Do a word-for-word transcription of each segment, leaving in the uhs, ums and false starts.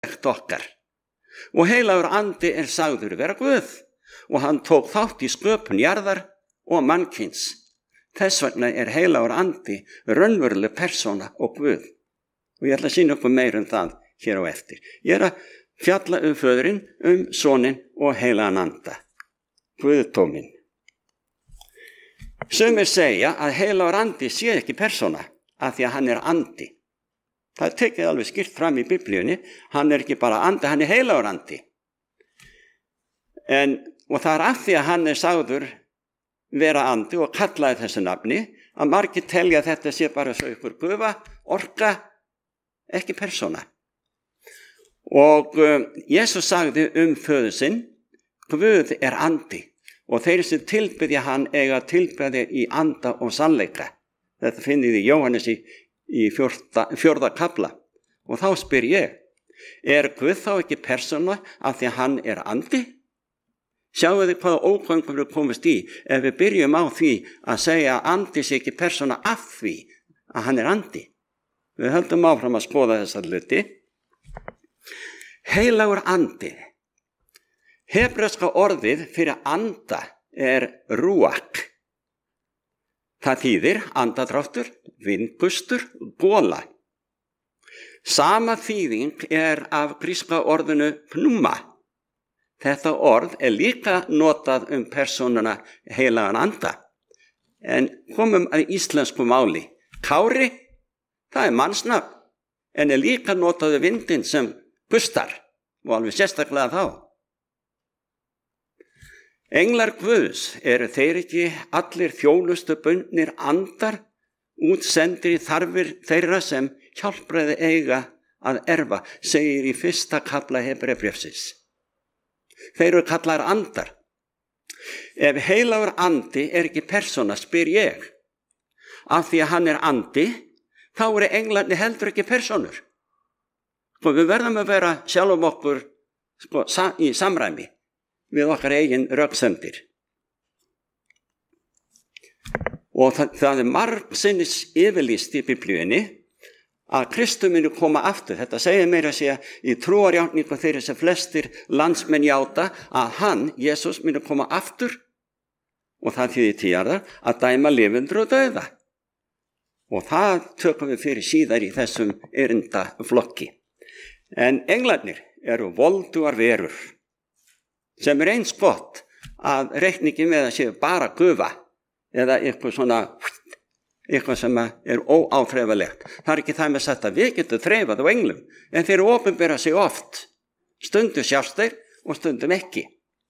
okkar. Og heilagur andi er sagður vera Guð og hann tók þátt í sköpun jarðar og mannkyns. Þess vegna er heilagur andi raunveruleg persóna og Guð. Og ég ætla að sýna okkur meir um það hér á eftir. Ég er að fjalla um föðurinn, um soninn og heilagan anda. Guðdóminn. Sumir segja að heilagur andi sé ekki persóna af því að hann er andi. Það er tekið alveg skýrt fram í Biblíunni. Hann er ekki bara andi, hann er heilagur andi. En, og það er af því að hann er sagður vera andi og kallaði þessu nafni að margir telja að þetta sé bara svo ykkur gufa, orka, ekki persóna. Og um, Jesús sagði um föður sinn, Guð er andi og þeir sem tilbyðja hann eiga tilbyðja í anda og sannleika. Þetta finnið í Jóhannes í, í fjórða, fjórða kafla. Og þá spyr ég, er Guð þá ekki persóna af því að hann er andi? Sjáu þið hvaða ógöngum við komast í ef við byrjum á því að segja að andi sé ekki persóna af því að hann er andi. Við höldum áfram að skoða þessa hluti. Heilagur andi. Hebreska orðið fyrir anda er rúak. Það þýðir andadráttur, vindgustur, gola. Sama þýðing er af gríska orðinu pneuma. Þetta orð er líka notað um persónuna heilagan anda. En komum að íslensku máli. Kári, það er mannsnafn, en er líka notað um vindinn sem gustar og alveg sérstaklega þá. Englar Guðs eru þeir ekki allir þjónustu bundnir andar útsendir í þarfir þeirra sem hjálpræði eiga að erfa, segir í fyrsta kafla Hebreabréfsins. Þeir eru kallar andar. Ef heilagur andi er ekki persóna, spyr ég, af því að hann er andi, þá eru englarnir heldur ekki persónur. Og við verðum að vera sjálfum okkur sko, í samræmi við okkar eigin röksemdir. Og það, það er margsinnis yfirlýst í Biblíunni að Kristur muni koma aftur. Þetta segir meira að segja í trúarjátningu þeirra sem flestir landsmenn játa að hann, Jesús, muni koma aftur og það þýðir tíjarðar að dæma lifendur og dauða. Og það tökum við fyrir síðar í þessum erindaflokki. En englarnir eru voldugar verur sem er eins gott að reikningi með að séu bara gufa eða eitthvað svona, eitthvað sem er óáþreifalegt. Það er ekki það með sagt að við getum þreifað á englum, en þeir opinbera sig oft. Stundum sjást þeir og stundum ekki.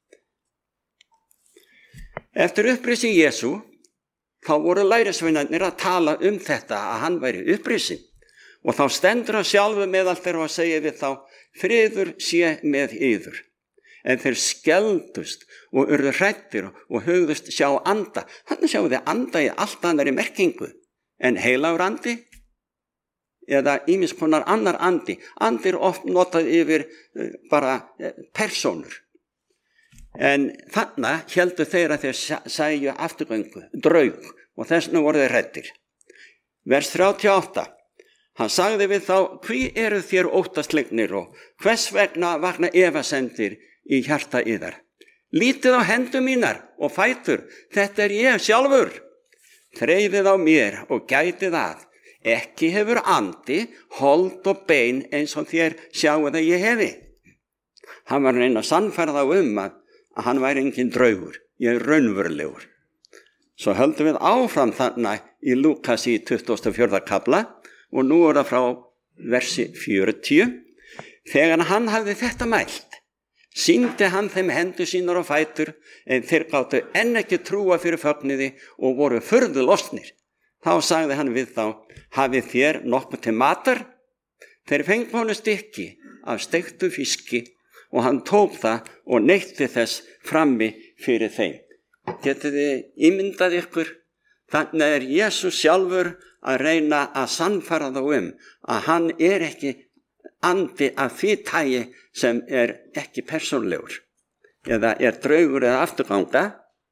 Eftir upprisi Jesú, þá voru lærisveinarnir að tala um þetta að hann væri upprisin. Og þá stendur hann sjálfu meðal þeirra og segir við þá, friður sé með yður. En þeir skeldust og urðu hræddir og hugðust sjá anda. Hann sjáu þið anda í allt annari merkingu en heilagur andi eða ýmis konar annar andi. Andi er oft notað yfir bara persónur. En þannig héldu þeir að þeir sæju afturgöngu, draug og þessna voru þeir hræddir. Vers þrjátíu og átta. Hann sagði við þá, hví eru þér óttaslegnir og hvers vegna vakna efasemdir í hjarta yðar. Lítið á hendur mínar og fætur, þetta er ég sjálfur. Þreifið á mér og gætið að. Ekki hefur andi, hold og bein eins og þér sjáu það ég hefi. Hann var reyna að sannfæra þá um að, að hann væri engin draugur, ég er raunverulegur. Svo höldum við áfram þannig í Lúkas í tuttugasta og fjórða kafla og nú er það frá versi fjörutíu. Þegar hann hafði þetta mælt, sýndi hann þeim hendur sínar og fætur, en þeir gátu enn ekki trúa fyrir fögnuði og voru furðu lostnir. Þá sagði hann við þá, hafið þér nokkuð til matar? Þeir fengu honum stykki af steiktu fiski og hann tók það og neytti þess frammi fyrir þeim. Getið þið ímyndað ykkur? Þannig er Jesús sjálfur að reyna að sannfæra þá um að hann er ekki andi af því tagi sem er ekki persónlegur eða er draugur eða afturganga.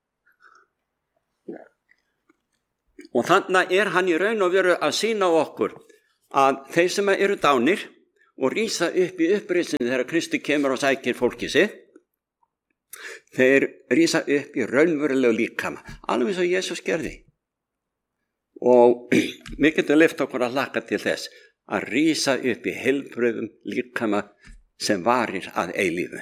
Og þannig er hann í raun og veru að sýna okkur að þeir sem eru dánir og rísa upp í upprisinu þegar Kristi kemur og sækir fólkið sitt. Þeir rísa upp í raunverulegu líkama, alveg eins og Jesús gerði. Og við getum lyft okkur að hlakka til þess að rísa upp í heilbrigðum líkama sem varir að eilífu.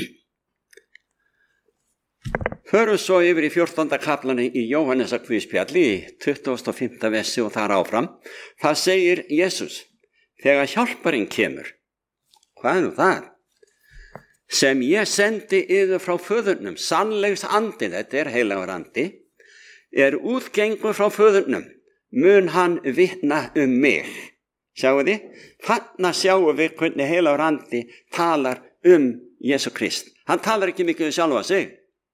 Förum svo yfir í fjórtánda kaflanum í Jóhannesar guðspjalli í tuttugasta og fimmta versi og þar áfram. Það segir Jesús, þegar hjálparinn kemur, hvað er nú það? Sem ég sendi yður frá föðurnum, sannleiks andi, þetta er heilagur andi, er útgengur frá föðurnum, mun hann vitna um mig. Sjáu þið? Þarna sjáum við hvernig heilagur andi talar um Jesú Krist. Hann talar ekki mikið um sjálfa sig.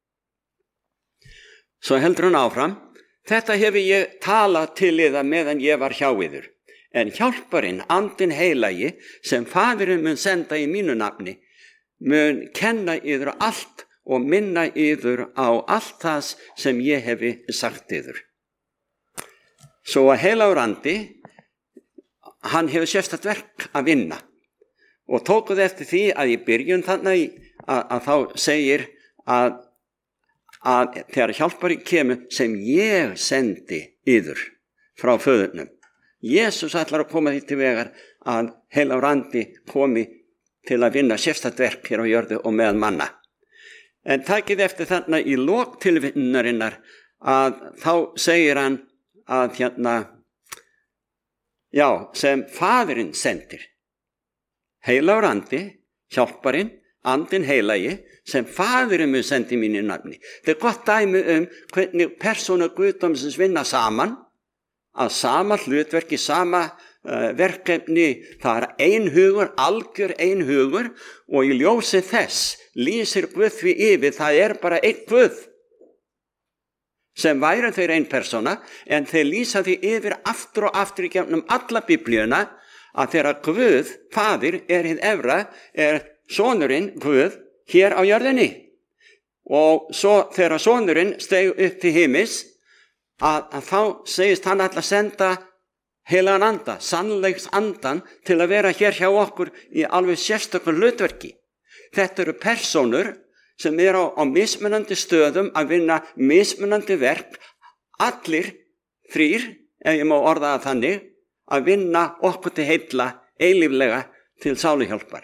Svo heldur hann áfram, þetta hefur ég talað til yðar meðan ég var hjá yður, en hjálparinn, andinn heilagi, sem faðirinn mun senda í mínu nafni, mun kenna yður allt og minna yður á allt það sem ég hefi sagt yður. Svo að heilagur andi, hann hefur sérstakt verk að vinna og tókuð eftir því að í byrjun þannig að, að þá segir að að þegar hjálpari kemur sem ég sendi yður frá föðurnum. Jesús ætlar að koma því til vegar að heilagur andi komi til að vinna sérstakt verk hér á jörðu og meðal manna. En takið eftir þarna í lok tilvinnarinnar að þá segir hann að hérna, já, sem faðirinn sendir. Heilagur andi, hjálparinn, andinn heilagi, sem faðirinn mun sendi mínu nafni. Þetta er gott dæmi um hvernig persóna guðdómsins vinna saman, að sama hlutverki, sama uh, verkefni, það er ein hugur, algjör ein hugur, og í ljósi þess lýsir Guð því yfir, það er bara einn Guð, sem væri þeir ein persóna, en þeir lýsa því yfir aftur og aftur í gegnum alla biblíuna, að þegar Guð, faðir, er hið efra, er sonurinn Guð, hér á jörðinni. Og svo þegar sonurinn steig upp til himins, að, að þá segist hann ætla að senda heilagan anda, sannleiks andan, til að vera hér hjá okkur í alveg sérstökum hlutverki. Þetta eru persónur sem eru á, á mismunandi stöðum að vinna mismunandi verk, allir þrír, ef ég má orða það þannig, að vinna okkur til heilla eilíflega til sáluhjálpar.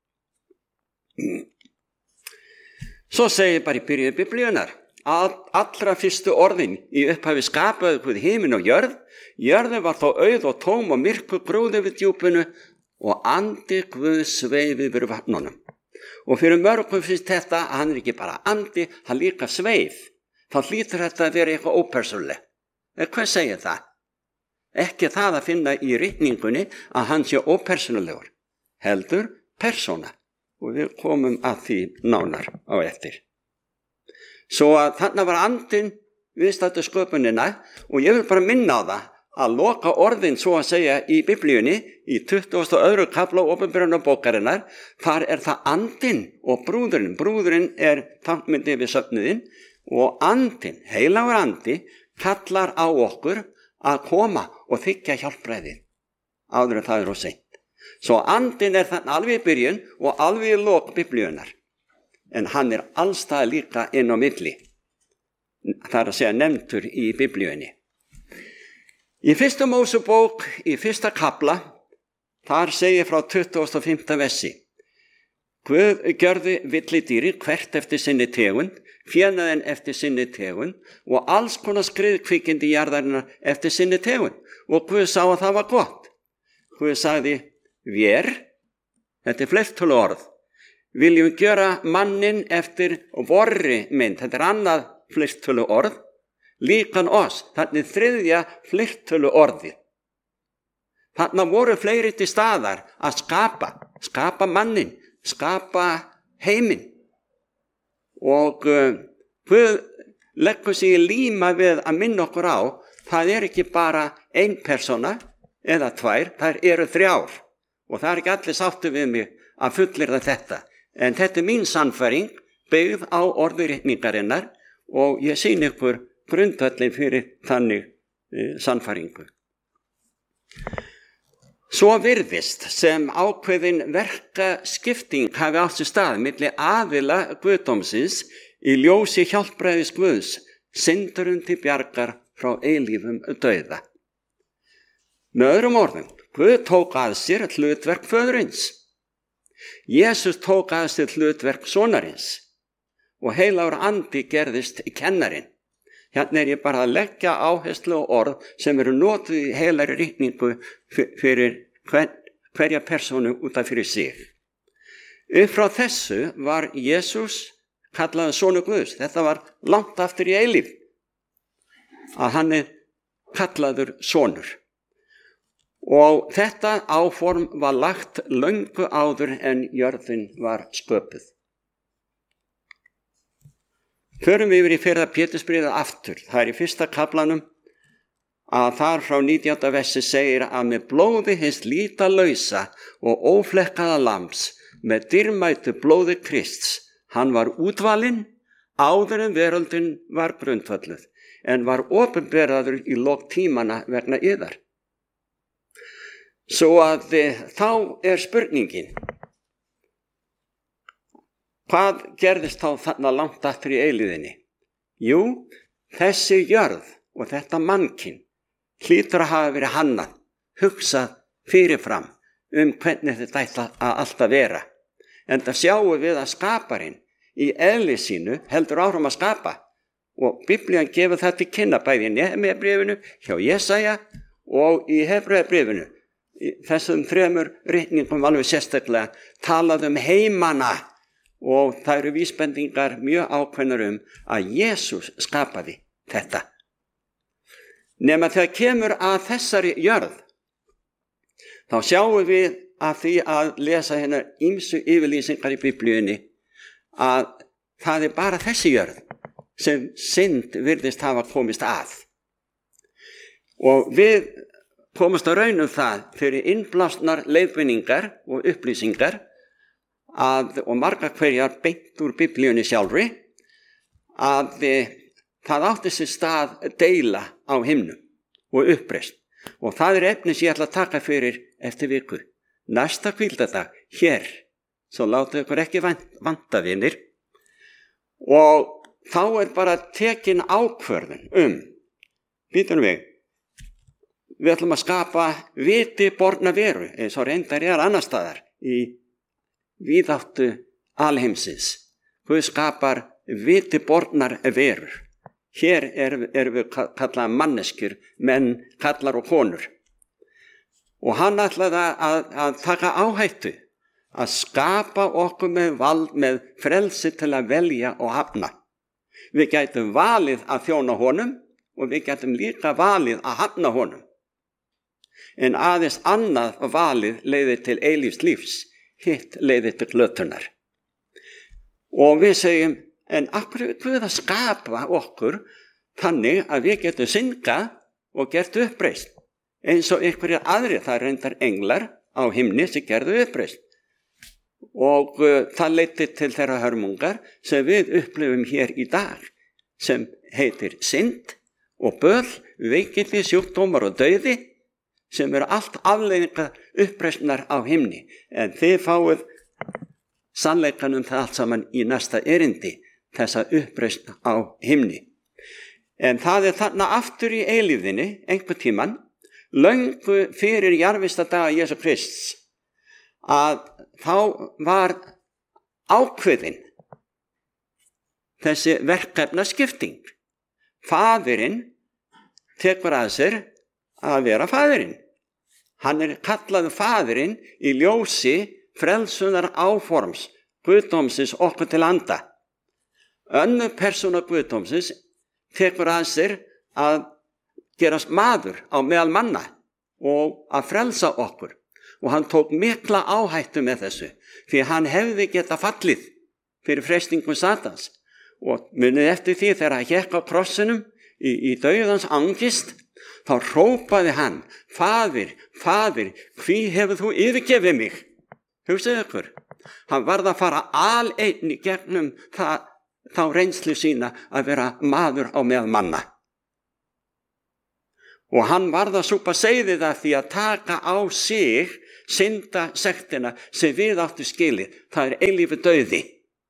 Svo segir bara í byrjuðu biblíunar að allra fyrstu orðin í upphafi skapaði Guð himinn og jörð. Jörðin var þó auð og tóm og myrkur grúði við djúpinu og andi Guð sveif yfir vatnunum. Og fyrir mörgum finnst þetta að hann er ekki bara andi, hann líka sveif. Þá hlýtur þetta að vera eitthvað ópersónulegt. En hvað segir það? Ekki það að finna í ritningunni að hann sé ópersónulegur, heldur persóna. Og við komum að því nánar á eftir. Svo að þarna var andinn viðstaddur sköpunina og ég vil bara minna á það að loka orðin svo að segja í biblíunni í tuttugasta og öðrum kafla opinberunarbókarinnar, þar er það andinn og brúðurinn. Brúðurinn er tankmyndi við söfnuðinn og andinn, heilagur andi, kallar á okkur að koma og þiggja hjálpræðið áður en það er of seint. Svo andinn er þannig alveg í byrjun og alveg í lok biblíunar. En hann er allstað líka inn á milli. Það er að segja nefndur í biblíunni. Í fyrstu Mósebók, í fyrsta kafla, þar segir frá tuttugasta og fimmta versi. Guð gjörði villidýri hvert eftir sinni tegund, fénaðinn eftir sinni tegund og alls konar skriðkvikindi jarðarinnar eftir sinni tegund. Og Guð sá að það var gott. Guð sagði, vér, þetta er fleirtölu orð, viljum gjöra mannin eftir vorri mynd, þetta er annað fleirtölu orð, líkan oss, þannig þriðja fleirtölu orði. Þannig voru fleiri til staðar að skapa, skapa mannin, skapa heiminn. Og uh, Guð leggur sig í líma við að minna okkur á, það er ekki bara ein persóna eða tvær, það eru þrjár. Og það er ekki allir sáttu við mig að fullyrða þetta. En þetta er mín sannfæring, byggð á orðuritningarinnar og ég sýni ykkur grundvöllin fyrir þannig e, sannfæringu. Svo virðist sem ákveðin verkaskipting hafi átt sér stað milli aðila guðdómsins í ljósi hjálpræðis Guðs, syndurum til bjargar frá eilífum dauða. Með öðrum orðum, Guð tók að sér hlutverk föðurins. Jesús tók að sér hlutverk sonarins og heilagur andi gerðist kennarinn. Hérna er ég bara að leggja áherslu og orð sem eru notuð í heilari ritningu fyrir hver, hverja persónu út af fyrir sig. Upp frá þessu var Jesús kallaður sonur Guðs. Þetta var langt aftur í eilíf að hann er kallaður sonur. Og þetta áform var lagt löngu áður en jörðin var sköpuð. Förum við yfir í fyrra Pétursbréfið aftur. Það er í fyrsta kaflanum að þar frá nítjánda versi segir að með blóði hins lítalausa og óflekkaða lambs, með dýrmætu blóði Krists, hann var útvalinn áður en veröldin var grundvölluð, en var opinberaður í lok tímana vegna yðar. Svo að þá er spurningin, hvað gerðist þá þarna langt aftur í eilíðinni? Jú, þessi jörð og þetta mannkyn hlýtur að hafa verið hannað, hugsað fyrirfram um hvernig þetta ætla að alltaf vera. En það sjáum við að skaparinn í eðli sínu heldur áfram að skapa. Og Biblían gefur það til kynna bæði í Nehemíabréfinu, hjá Jesaja og í Hebreabréfinu. Í þessum þremur ritningum alveg sérstaklega talað um heimana. Og það eru vísbendingar mjög ákveðnar um að Jesús skapaði þetta. Nema þegar kemur að þessari jörð, þá sjáum við að því að lesa hérna ýmsu yfirlýsingar í Biblíunni að það er bara þessi jörð sem synd virðist hafa komist að. Og við komumst að raun um það fyrir innblásnar leiðbeiningar og upplýsingar að, og margar hverjar beint úr Biblíunni sjálfri, að e, það átti sér stað deila á himnum og uppreisn. Og það er efni sem ég ætla að taka fyrir eftir viku. Næsta hvíldardag hér, svo láta ykkur ekki vanta vinir. Og þá er bara tekin ákvörðun um, býtum við, við ætlum að skapa viti borna veru, eins og reyndar er annar staðar í víðáttu alheimsins. Guð skapar viti bornar verur. Hér erum er við kallað manneskjur, menn, kallar og konur. Og hann ætlaði að, að taka áhættu, að skapa okkur með vald, með frelsi til að velja og hafna. Við gætum valið að þjóna honum og við gætum líka valið að hafna honum. En aðeins annað valið leiðir til eilífs lífs. Hitt leiði til glötunar. Og við segjum, en akkur er Guð að skapa okkur þannig að við getum syngað og gert uppreisn. Eins og einhverjir aðrir, það reyndar englar á himni sem gerðu uppreisn. Og uh, það leiddi til þeirra hörmungar sem við upplifum hér í dag, sem heitir synd og böl, veikindi, sjúkdómar og dauði, sem eru allt afleiðingar uppreisnar á himni. En þið fáið sannleikan um það allt saman í næsta erindi, þessa uppreisn á himni. En það er þarna aftur í eilífðinni, einhver tíman, löngu fyrir jarðvistadaga Jesú Krists, að þá var ákveðin þessi verkefnaskipting. Faðirinn tekur að sér að vera faðirinn. Hann er kallaður faðirinn í ljósi frelsunar áforms guðdómsins okkur til anda. Önnur persóna guðdómsins tekur að sér að gerast maður á meðal manna og að frelsa okkur. Og hann tók mikla áhættu með þessu, því hann hefði geta fallið fyrir freistingum Satans. Og munið eftir því þegar hann hékk á krossinum í, í dauðans angist, þá hrópaði hann, faðir, faðir, hví hefur þú yfirgefið mig? Hugsaðu ykkur, hann varð að fara aleinn í gegnum það, þá reynslu sína að vera maður á meðal manna. Og hann varð að súpa seyðið af því að taka á sig syndasektina sem við áttu skilið. Það er eilífi dauði.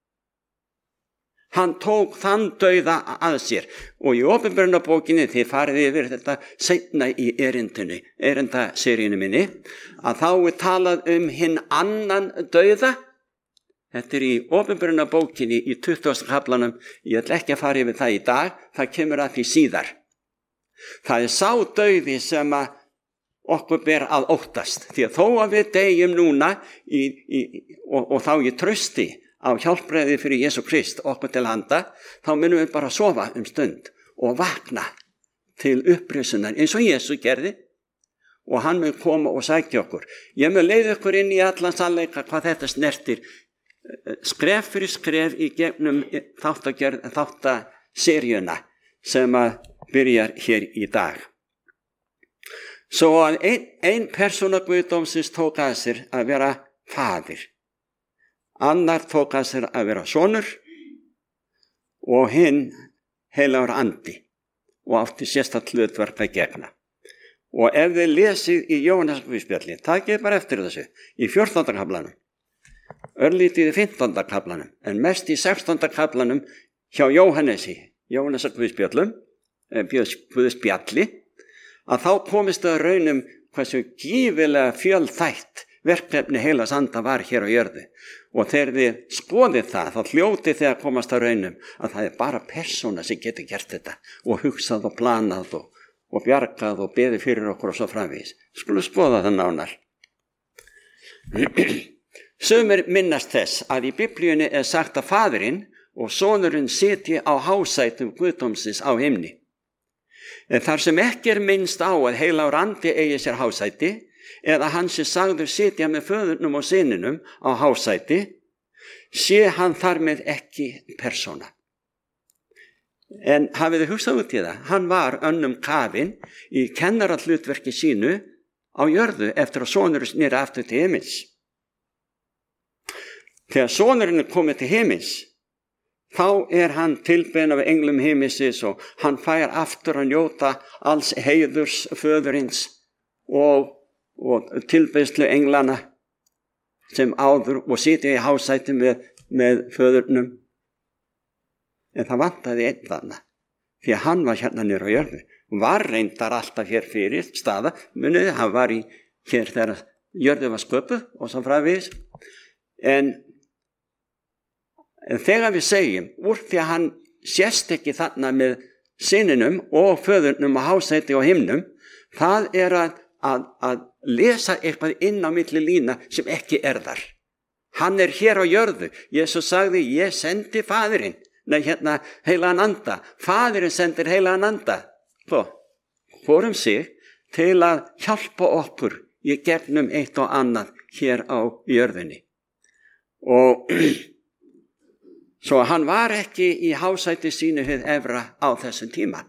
Hann tók þann dauða að sér. Og í Opinberunarbókinni, þið farið yfir þetta seinna í erindinu, erindaseríunni minni, að þá er talað um hinn annan dauða. Þetta er í Opinberunarbókinni í tuttugasta kaflanum. Ég ætla ekki að fara yfir það í dag, það kemur að því síðar. Það er sá dauði sem að okkur ber að óttast. Því að þó að við deyjum núna í, í, og, og þá í trausti á hjálpræði fyrir Jesú Krist okkur til handa, þá munum við bara sofa um stund og vakna til upprisunar eins og Jesú gerði, og hann mun koma og sækja okkur. Ég mun leiða okkur inn í allan sannleika hvað þetta snertir skref fyrir skref í gegnum þáttaseríuna sem að byrjar hér í dag. Svo að ein, ein persóna guðdómsins tók að sér að vera faðir. Annar tók að sér að vera sonur og hinn heilagur andi og átti sérstakt hlutverk að gegna. Og ef þið lesið í Jóhannesarguðspjalli, takið bara eftir þessu, í fjórtánda kaflanum, örlítið í fimmtánda kaflanum, en mest í sextánda kaflanum hjá Jóhannesi, Jóhannesarguðspjallum, Guðspjalli, að þá komist að raunum hversu gífilega fjölþætt verkefni heilags anda var hér á jörðu. Og þegar þið skoðið það, þá hljótið þið að komast að raunum að það er bara persóna sem getur gert þetta og hugsað og planað og, og bjargað og beðið fyrir okkur og svo framvegis. Skulum skoða það nánar. Sumir minnast þess að í Biblíunni er sagt að faðirinn og sonurinn sitji á hásætum guðdómsins á himni. En þar sem ekki er minnst á að heilagur andi eigi sér hásæti, eða hann sé sagður sitja með föðurnum og syninum á hásæti, sé hann þar með ekki persóna. En hafið þið hugsað út í það, hann var önnum kafinn í kennarahlutverki sínu á jörðu eftir að sonurinn sneri aftur til himins. Þegar sonurinn er komið til himins, þá er hann tilbeðinn af englum himinsins og hann fær aftur að njóta alls heiðurs föðurins og, og tilbeðslu englana sem áður og sitja í hásæti með, með föðurnum. En það vantaði einn þarna, því að hann var hérna niður á jörðu. Var reyndar alltaf hér fyrir staða, munið, hann var í hér þegar jörðu var sköpuð og svo framvegis. En En þegar við segjum, úr því að hann sést ekki þarna með syninum og föðurnum og hásæti og himnum, það er að, að, að lesa eitthvað inn á milli lína sem ekki er þar. Hann er hér á jörðu. Jesús sagði, ég sendi faðirinn, nei hérna heilagan anda. Faðirinn sendir heilagan anda. Svo, fórum sig til að hjálpa okkur í gegnum eitt og annað hér á jörðinni. Og svo hann var ekki í hásæti sínu hið efra á þessum tíma.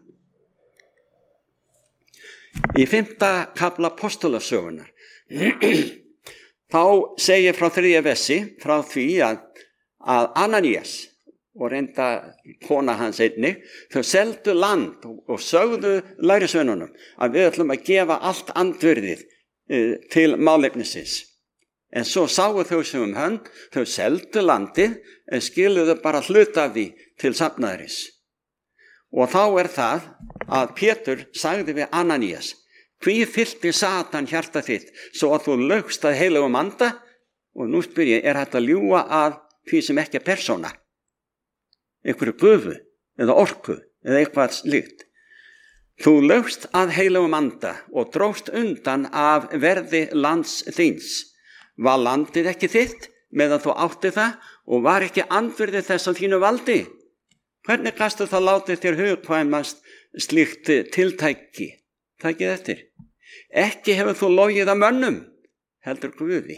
Í fimmta kafla Apostolasögunnar þá segir frá þriðja versi frá því að, að Ananías og reynda kona hans einnig, þau seldu land og, og sögðu lærisveinunum að við ætlum að gefa allt andvirðið uh, til málefnisins. En svo sáu þau sem um hönd, þau seldu landið en skiluðu bara hluta af því til safnaðarins. Og þá er það að Pétur sagði við Ananías, hví fyllti Satan hjarta þitt svo að þú laugst að heilagum anda? Og nú spyr ég, er þetta að ljúga að því sem ekki er persóna? Einhverju gufu eða orku eða eitthvað slíkt. Þú laugst að heilagum anda og dróst undan af verði lands þíns. Var landið ekki þitt meðan þú átti það og var ekki andvirði þess á þínu valdi? Hvernig gastu það látið þér hugkvæmast slíkt tiltæki? Takið eftir. Ekki hefur þú logið að mönnum, heldur Guði.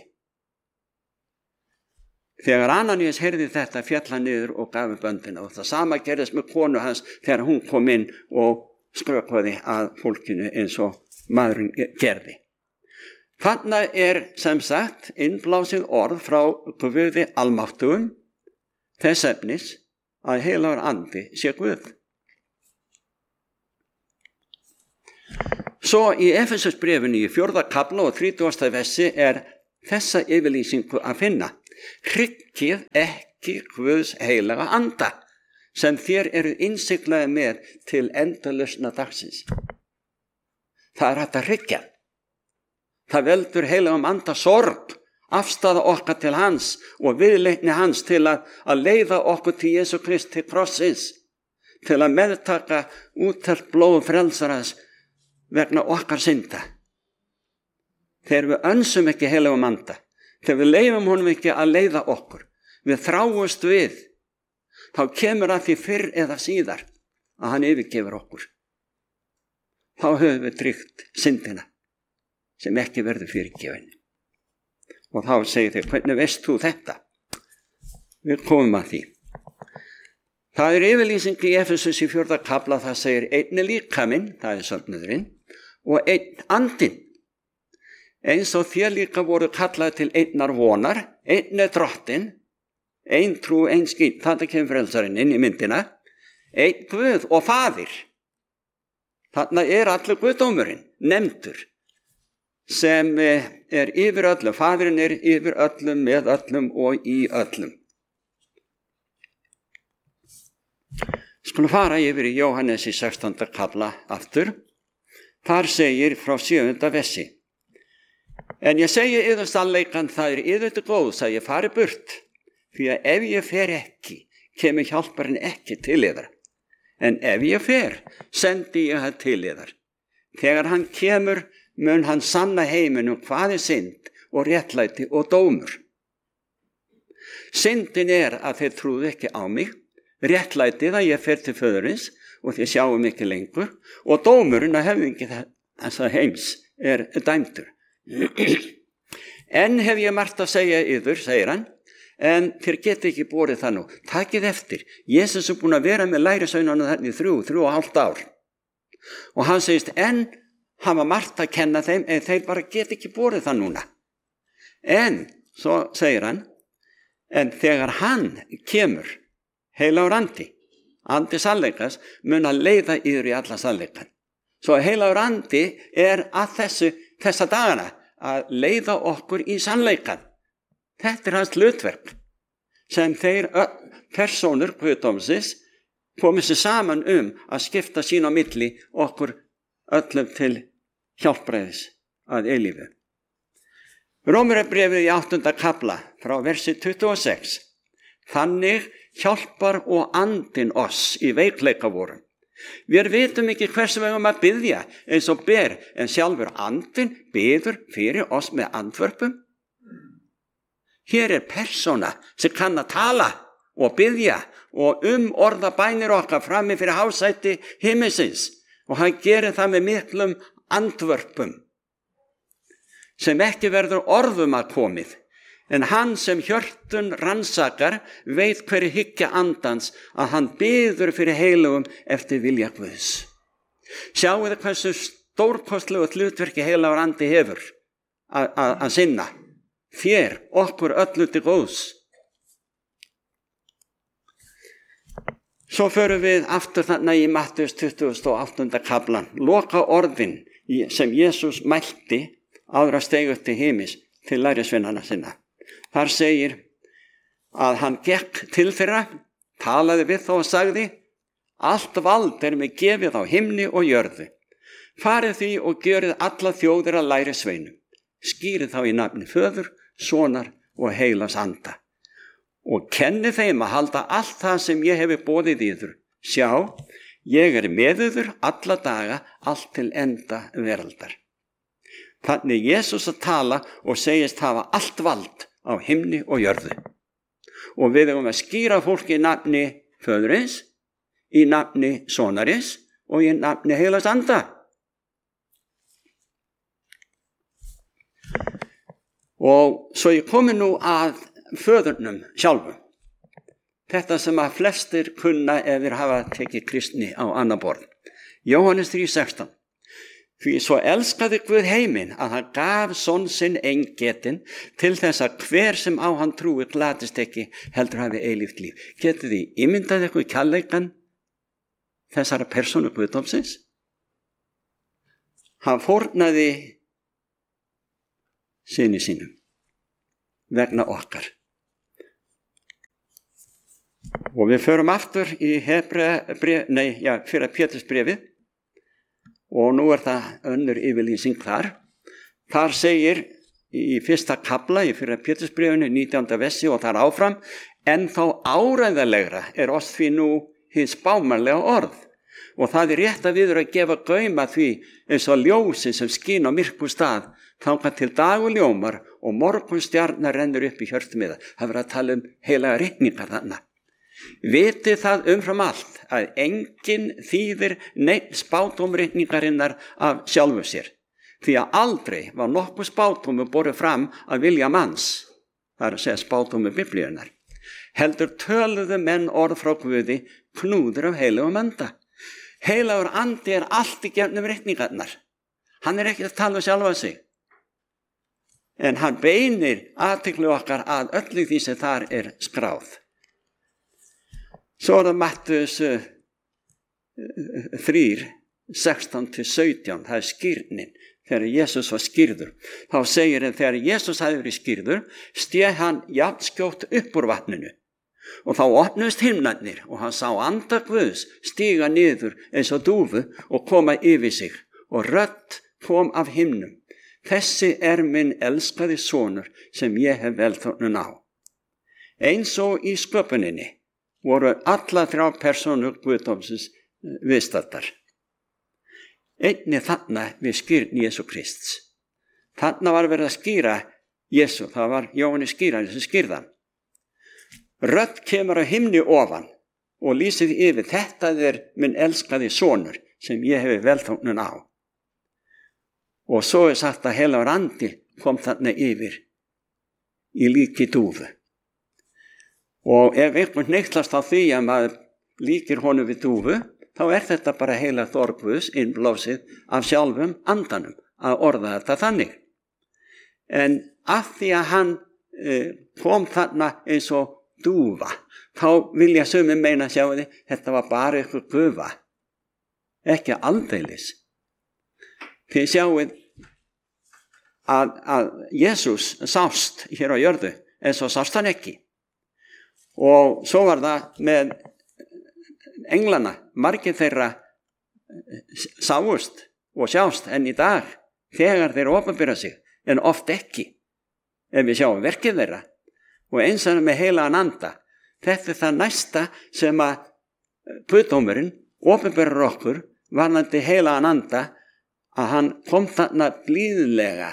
Þegar Ananías heyrði þetta féll hann niður og gaf upp öndina og það sama gerðist með konu hans þegar hún kom inn og skrökvaði að fólkinu eins og maðurinn gerði. Þannig er sem sagt innblásið orð frá Guði almáttugum þess efnis að heilagur andi sé Guð. svo í Efesusbréfinu í fjórða kafla og þrítugasta versi er þessa yfirlýsingu að finna. Hryggið ekki Guðs heilaga anda sem þér eru innsiglaði með til endalausna dagsins. Það er hægt að hryggja. Það veldur heilagum anda sorg, afstaða okkar til hans og viðleitni hans til að, að leiða okkur til Jesú Kristi krossins, til að meðtaka úttelt blóð frelsarans vegna okkar synda. Þegar við önsum ekki heilagum anda, þegar við leifum honum ekki að leiða okkur, við þráumst við, þá kemur að því fyrr eða síðar að hann yfirgefur okkur. Þá höfum við tryggt syndina sem ekki verður fyrirgefin. Og þá segir þau, hvernig veist þú þetta? Við komum að því. Það er yfirlýsing í Efesus í fjórða kafla, það segir einn er líkaminn, það er söfnuðurinn, og einn andinn. Eins og þér líka voru kallaði til einnar vonar, einn er drottinn, einn trú, einn skýt, þetta kemur frelsarinn inn í myndina, einn Guð og faðir. Þarna er allur Guðdómurinn nefndur, sem er yfir öllum, faðirinn er yfir öllum, með öllum og í öllum. Skulum fara yfir í Jóhannes í sextánda kafla aftur. Þar segir frá sjöunda versi. En ég segi yður sannleikann, það er yður til góðs að ég fari burt, því að ef ég fer ekki, kemur hjálparinn ekki til yðar. En ef ég fer, sendi ég hann til yðar. Þegar hann kemur, mun hann sanna heiminum hvað er synd og réttlæti og dómur. Syndin er að þeir trúðu ekki á mig, réttlætið að ég fer til föðurins og þeir sjáum ekki lengur, og dómurinn að höfðingi þessa heims er dæmdur. En hef ég margt að segja yður, segir hann, en þér geti ekki borið það nú. Takið eftir, Jesus er búin að vera með lærisveinana þarna í þrjú, þrjú og hálft ár. Og hann segist, en hafa margt að kenna þeim, en þeir bara geti ekki borið það núna. En, svo segir hann, en þegar hann kemur, heilagur andi, andi sannleikas, mun að leiða yfir í alla sannleikan. Svo heilagur andi er að þessu, þessa dagana að leiða okkur í sannleikan. Þetta er hans hlutverk sem þeir persónur Guðdómsins komið sér saman um að skipta sín á milli okkur öllum til hjálpræðis að eilífu. Rómarbréfið í áttunda kafla frá versi tuttugu og sex. Þannig hjálpar og andinn oss í veikleika vorum. Við vitum ekki hversu við höfum að biðja eins og ber, en sjálfur andinn biður fyrir oss með andvörpum. Hér er persóna sem kann að tala og biðja og um orða bænir okkar frammi fyrir hásæti himminsins, og hann gerir það með miklum andvörpum sem ekki verður orðum að komið. En hann sem hjörtun rannsakar veit hverju hyggja andans að hann biður fyrir heilugum eftir vilja Guðs. Sjáu þið hversu stórkostlegu hlutverki heilagur andi hefur að sinna. Þér, okkur öllu til góðs. Svo förum við aftur þarna í Mattheus tuttugasta og áttunda kaflan. Loka orðin sem Jesús mælti áður að steig upp til himins til lærisveinana sinna. Þar segir að hann gekk til þeirra, talaði við þá og sagði, allt vald er mig gefið á himni og jörðu. Farið því og gjörið alla þjóðir að lærisveinum. Skýrið þá í nafni Föður, Sonar og heilags anda. Og kenni þeim að halda allt það sem ég hefi boðið yður. Sjá, ég er með yður alla daga, allt til enda veraldar. Þannig Jesús að tala og segist hafa allt vald á himni og jörðu. Og við erum að skýra fólki í nafni Föðurins, í nafni Sonarins og í nafni heilags anda. Og svo ég komi nú að Föðurnum sjálfum. Þetta sem að flestir kunna ef þeir hafa tekið kristni á annað borð. Jóhannes þrjú sextán. Því svo elskaði Guð heiminn að hann gaf son sinn eingetinn til þess að hver sem á hann trúi glatist ekki heldur hafi eilíft líf. Getið þið ímyndað ykkur kærleikann þessara persónu Guðdómsins? hann fórnaði syni sínum vegna okkar. Og við förum aftur í Hebrea bréf, nei, já, fyrir Pétursbréfið og nú er það önnur yfirlýsing þar. Þar segir í fyrsta kafla í fyrir Pétursbréfinu nítjánda versi og þar áfram: en þá áræðalegra er oss því nú hins spámanlega orð. Og það er rétt að við erum að gefa gauma því eins og ljósin sem skín á myrkum stað þangað til dagur ljómar og morgun stjarnar rennur upp í hjörtumiða. Það verður að tala um heilaga ritningar þarna. Vitið það umfram allt að enginn þýðir neitt spádómritningarinnar af sjálfu sér, því að aldrei var nokkuð spádómur borið fram að vilja manns, það er að segja spádómur biblíunnar, heldur töluðu menn orð frá Guði knúður af heilagum anda. Heilagur andi er allt í gegnum ritningarnar, hann er ekki að tala um sjálfa sig, en hann beinir athygli okkar að öllu því sem þar er skráð. Svo er það Mattheus þrjú, sextán til sautján, það er skírnin, þegar Jesus var skírður. Þá segir hann, þegar Jesus hafði verið skírður, stéð hann jafnskjótt upp úr vatninu. Og þá opnuðust himnarnir og hann sá anda Guðs stíga niður eins og dúfu og koma yfir sig. Og rödd kom af himnum: þessi er minn elskaði sonur sem ég hef velþóknun á. Eins og í sköpuninni voru alla þrjá persónur Guðdómsins viðstaddar. Einnig þarna við skýrn Jesú Krists. Þarna var verið að skýra Jesú, það var Jóhannes skýrari sem skýrðan. Rödd kemur á himni ofan og lýsir yfir: þetta er minn elskaði sonur sem ég hefi velþóknun á. Og svo er sagt að heilagur andi kom þarna yfir í líki dúfu. Og ef einhvern neyklast á því að maður líkir honum við dúfu, þá er þetta bara heilagt orð Guðs innblásið af sjálfum andanum að orða þetta þannig. En af því að hann eh, kom þarna eins og dúfa, þá vilja sumir meina, sjáu þið, þetta var bara ykkur gufa, ekki aldeilis. Þið sjáuð að, að Jesús sást hér á jörðu, en svo sást hann ekki. Og svo var það með englana, margir þeirra sáust og sjást enn í dag þegar þeir opinbera sig, en oft ekki ef við sjáum verkið þeirra. Og eins og með heilagan anda, þetta er það næsta sem að Guðdómurinn opinberar okkur varðandi heilagan anda, að hann kom þarna blíðlega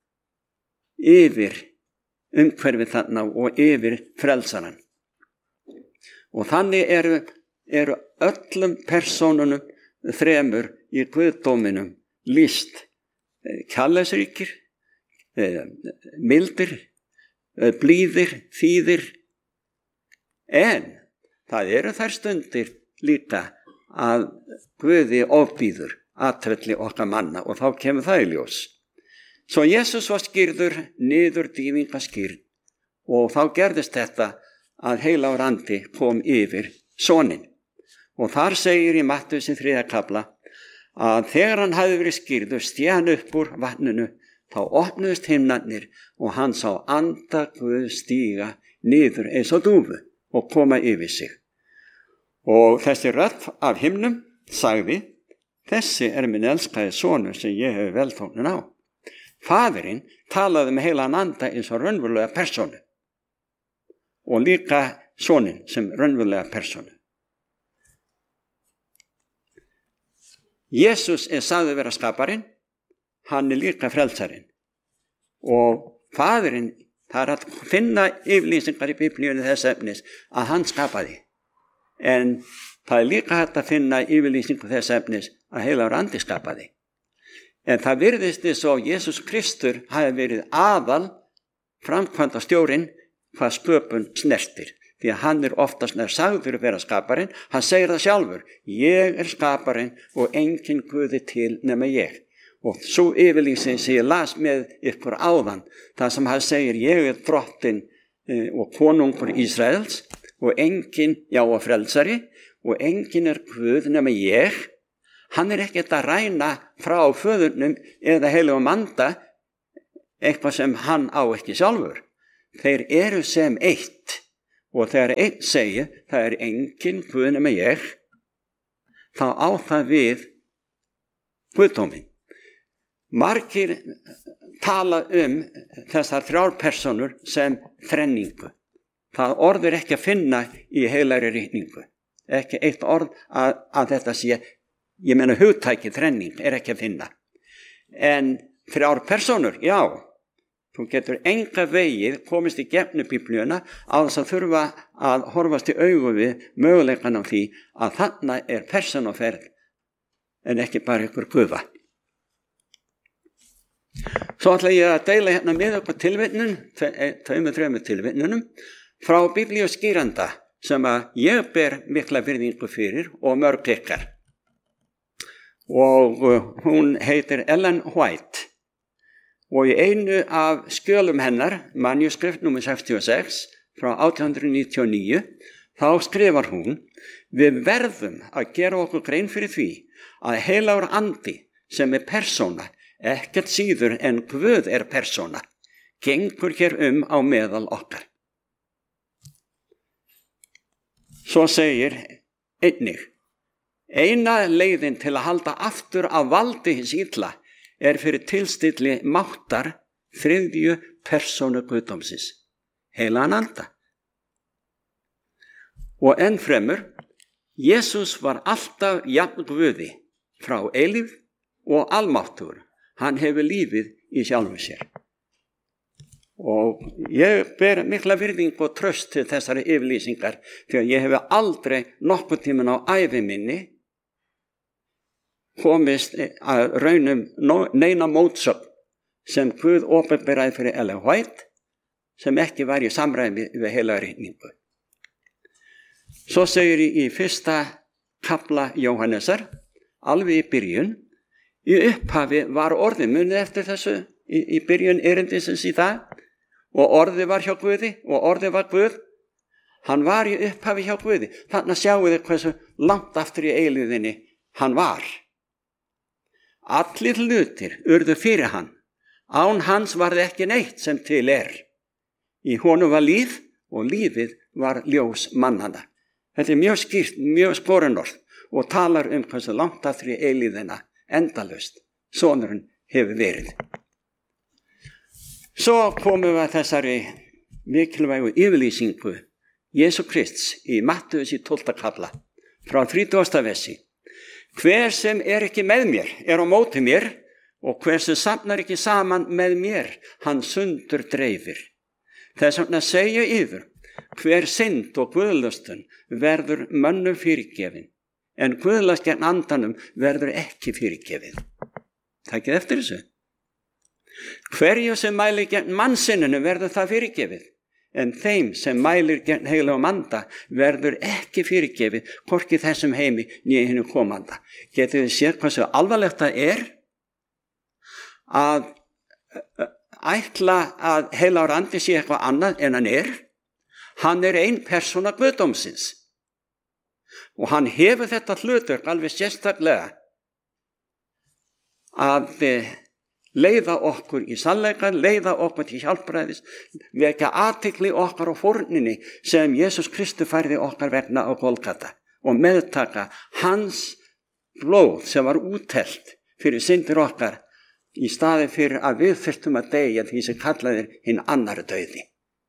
yfir umhverfið þarna og yfir frelsarann. Og þannig eru, eru öllum persónunum þremur í Guðdóminum lýst: kærleiksríkir, mildir, blíðir, þýðir. En það eru þær stundir líka að Guði ofbýður atferli okkar manna, og þá kemur það í ljós. Svo Jesus var skírður niður dýfingaskírn, og þá gerðist þetta að heilagur andi kom yfir soninn. Og þar segir í Mattheusinn þriðja kafla að þegar hann hafði verið skírður stéð hann upp úr vatninu, þá opnuðust himnarnir og hann sá anda Guð stíga niður eins og dúfu og koma yfir sig. Og þessi rödd af himnum sagði: þessi er minn elskaði sonur sem ég hef velþóknun á. Faðirinn talaði með heilagan anda eins og raunverulega persónu, og líka soninn sem raunverulega persónu. Jesus er sagður vera skaparinn, hann er líka frelsarinn. Og faðirinn, það er að finna yfirlýsingar í Biblíunni þess efnis að hann skapaði. En það er líka hægt að finna yfirlýsingar þess efnis að heilagur andi skapaði. En það virðist eins og Jesus Kristur hafi verið aðal framkvæmda stjórinn hvað sköpun snertir. Því að hann er oftast nær sagður að vera skaparinn, hann segir það sjálfur: ég er skaparinn og enginn Guði til nema ég. Og svo yfirlýsing sem ég las með ykkur áðan, það sem hann segir: ég er drottinn og konungur Ísraels og enginn, já og frelsari, og enginn er Guð nema ég. Hann er ekkert að ræna frá föðurnum eða heilugum anda eitthvað sem hann á ekki sjálfur. Þeir eru sem eitt og þegar einn segir það er engin Guð nema ég, þá á það við guðdóminn. Margir tala um þessar þrjár persónur sem þrenningu. Það orð er ekki að finna í heilagri ritningu. Ekki eitt orð að, að þetta sé, ég meina hugtækið þrenning er ekki að finna. En þrjár persónur, já, þú getur enga vegið komist í gegnum Biblíuna á þess að þurfa að horfast í augu við möguleikann á því að þarna er persónuferð en ekki bara ykkur guða. Svo ætla ég að deila hérna með okkur tilvitnun, tveimur, þreimur tilvitnunum frá Biblíu skýranda sem að ég ber mikla virðingu fyrir og mörg ykkar. Og hún heitir Ellen White. Og í einu af skjölum hennar, manuskript númer sextíu og sex frá átján hundruð níutíu og níu, þá skrifar hún: við verðum að gera okkur grein fyrir því að heilagur andi sem er persóna, ekkert síður en Guð er persóna, gengur hér um á meðal okkar. Svo segir einnig: eina leiðin til að halda aftur af valdi hins illa er fyrir tilstilli máttar þriðju persónu guðdómsins, heilagan anda. Og enn fremur, Jesús var alltaf jafn Guði frá eilífð og almáttugur. Hann hefur lífið í sjálfu sér. Og ég ber mikla virðingu og traust til þessari yfirlýsingar því að ég hef aldrei nokkuð tíman á ævi minni komist að raunum neina mótsögn sem Guð opinberaði fyrir Ellen White sem ekki var í samræmi við heila ritningu. Svo segir í fyrsta kafla Jóhannesar, alveg í byrjun, í upphafi var orðið, munið eftir þessu í, í byrjun erindisins í það, og orðið var hjá Guði og orðið var Guð. Hann var í upphafi hjá Guði. Þannig sjáu þið hversu langt aftur í eilíðinni hann var. Allir hlutir urðu fyrir hann. Án hans var það ekki neitt sem til er. Í honum var líf og lífið var ljós mannanna. Þetta er mjög skýrt, mjög skorunorð og talar um hversu langt aftur í eilíðina endalaust sonurinn hefur verið. Svo komum við að þessari mikilvægu yfirlýsingu Jesú Krists í Mattheus í tólfta kafla frá þrítugasta versi. Hver sem er ekki með mér er á móti mér og hver sem safnar ekki saman með mér, hann sundur dreifir. Þess vegna segja yfir, hver synd og guðlustun verður mönnum fyrirgefin, en guðlast gegn andanum verður ekki fyrirgefin. Takið eftir þessu. Hverju sem mælir gegn mannsinninu verður það fyrirgefið, en þeim sem mælir gegn heilagum anda verður ekki fyrirgefið, hvorki þessum heimi né hinu komanda. Getið þið séð hversu alvarlegt það er að ætla að heilagur andi sé eitthvað annað en hann er? Hann er ein persóna guðdómsins og hann hefur þetta hlutverk alveg sérstaklega að leiða okkur í sannleikann, leiða okkur til hjálpræðis, vekja athygli okkar á fórninni sem Jesús Kristus færði okkar vegna á Golgata og meðtaka hans blóð sem var útelt fyrir syndir okkar í staði fyrir að við þurftum að deyja því sem kallaðir hinn annarri dauði.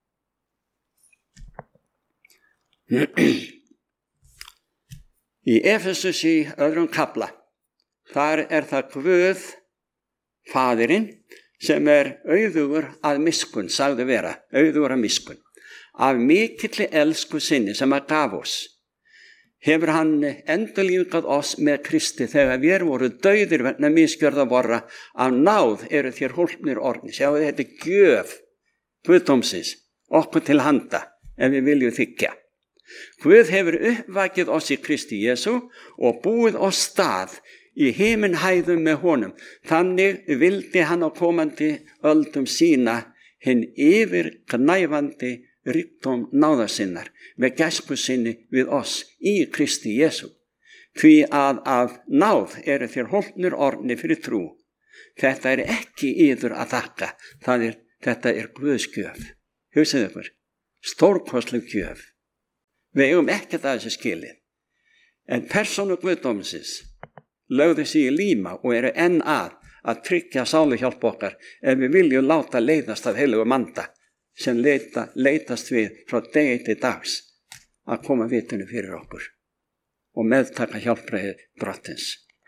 Í Efesus í öðrum kafla, þar er það Guð, Faðirinn, sem er auðugur að miskunn, sagði vera, auðugur að miskunn, af mikilli elsku sinni sem að gaf oss. Hefur hann endurlífgað oss með Kristi þegar við voru dauðir vegna misgjörða vorra, af náð eru þér hólpnir orðnir. Sjáu þið, þetta er gjöf Guðdómsins, okkur til handa, ef við viljum þykja. Guð hefur uppvakið oss í Kristi Jesú og búið oss stað í himinhæðum með honum. Þannig vildi hann á komandi öldum sína hinn yfirgnæfandi ríkdóm náðar sinnar með gæsku sinni við oss í Kristi Jesú. Því að af náð eru þér hólpnir orðnir fyrir trú. Þetta er ekki yður að þakka, það er, þetta er Guðs gjöf. Hugsið ykkur, stórkostleg gjöf. Við eigum ekkert að þessu skilið. En persónu Guðdómsins lögðu sig í líma og eru enn að að tryggja sáluhjálp okkar ef við viljum láta leiðast af heilögum anda sem leita, leitast við frá degi til dags að koma vitinu fyrir okkur og meðtaka hjálpræði drottins.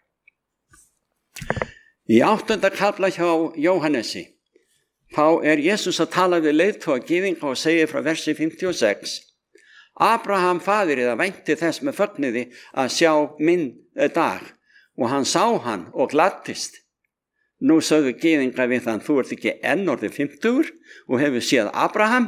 Í áttunda kafla hjá Jóhannesi þá er Jesús að tala við leiðtoga gyðinga og segir frá versi fimmtíu og sex: Abraham faðirið að vænti þess með fögnuði að sjá minn dag og hann sá hann og gladdist. Nú sögðu gyðinga við hann: þú ert ekki enn orðið fimmtugur og hefur séð Abraham?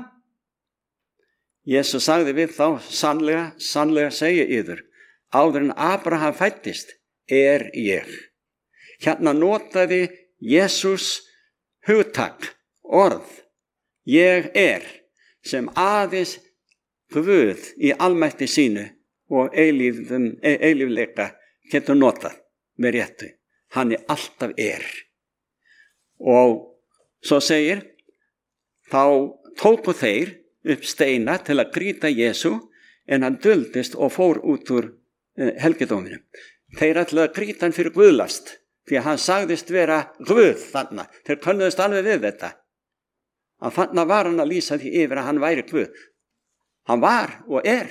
Jesús sagði við þá: sannlega, sannlega segi yður, áður en Abraham fæddist er ég. Hérna notaði Jesús hugtak, orð, ég er, sem aðeins Guð í almætti sínu og eilífum, eilífleika getur notað með réttu. Hann er alltaf er. Og svo segir, þá tóku þeir upp steina til að grýta Jesú, en hann duldist og fór út úr uh, helgidóminum. Þeir ætlaði að grýta hann fyrir guðlast, því að hann sagðist vera Guð þarna. Þeir könnuðust alveg við þetta. Að þarna var hann að lýsa því yfir að hann væri Guð. Hann var og er.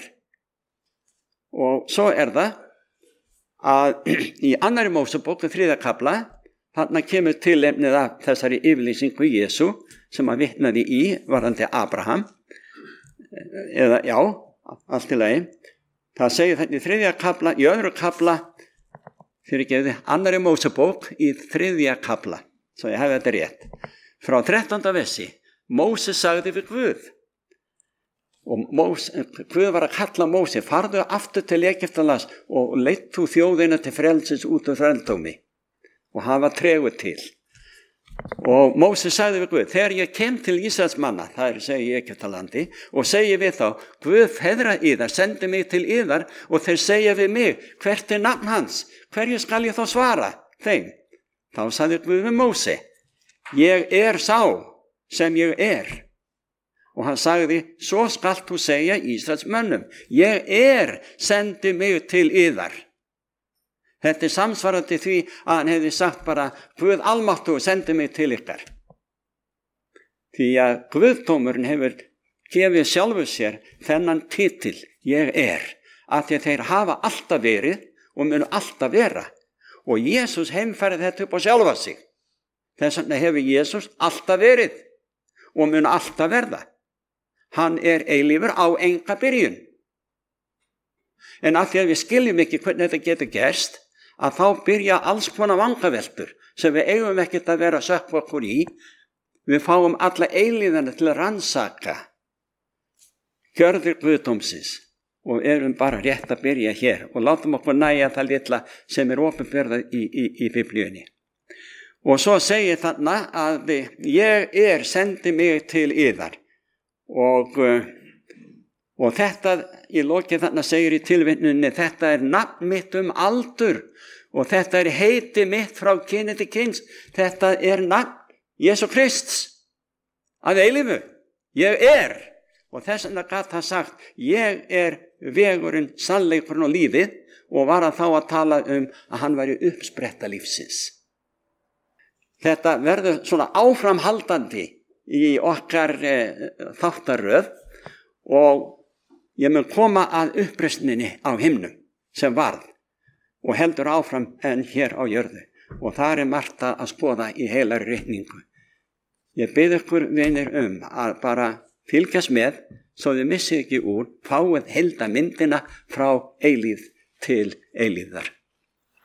Og svo er það að í annarri Mósebók þriðja kafla, þarna kemur tilefnið af þessari yfirlýsingu Jesú sem að vitnaði í varðandi Abraham, eða já, allt í lagi. Það segir þetta í þriðja kafla, í öðru kafla, fyrir gefði annarri Mósebók í þriðja kafla, svo ég hef þetta rétt. Frá þrettánda versi, Móses sagði við Guð, og Mós, Guð var að kalla Móse: farðu aftur til Egyptalands og leitt þú þjóðina til frelsis út úr þrældómi. Og hann var tregur til. Og Móse sagði við Guð: þegar ég kem til Ísraels manna, það er að segja í Egyptalandi, og segi við þá: Guð feðra yðar sendi mig til yðar, og þeir segja við mig: hvert er nafn hans? Hverju skal ég þá svara þeim? Þá sagði Guð við Móse: ég er sá sem ég er. Og hann sagði: svo skalt þú segja Ísraels mönnum: ég er sendi mig til yðar. Þetta er samsvarandi því að hann hefði sagt bara: Guð almáttugur sendi mig til ykkar. Því að Guðdómurinn hefur gefið sjálfur sér þennan titil, ég er, af því að þeir hafa alltaf verið og munu alltaf vera. Og Jesús heimfærið þetta upp á sjálfa sig. Þess vegna hefur Jesús alltaf verið og munu alltaf verða. Hann er eilífur á enga byrjun. En af því að við skiljum ekki hvernig þetta getur gerst, að þá byrja alls konar vangaveltur sem við eigum ekkert að vera að sökkva okkur í. Við fáum alla eilíðana til að rannsaka gjörðir Guðdómsins og erum bara rétt að byrja hér og látum okkur næja það litla sem er opinberað í, í, í Biblíunni. Og svo segir þarna að ég er sendi mig til yðar. Og, og þetta í lokin þarna segir í tilvitnuninni: þetta er nafn mitt um aldur og þetta er heiti mitt frá kyni til kyns. Þetta er nafn Jesú Krists að eilífu. Ég er. Og þess vegna gat það sagt: ég er vegurinn, sannleikurinn og lífið, og var að þá að tala um að hann væri uppspretta lífsins. Þetta verður svona áframhaldandi í okkar e, þáttaröð, og ég mun koma að uppreisninni á himnum sem varð og heldur áfram en hér á jörðu, og þar er margt að skoða í heilari ritningu. Ég bið ykkur vinir um að bara fylgjast með svo þið missið ekki úr, fáið heildarmyndina frá eilíð til eilíðar.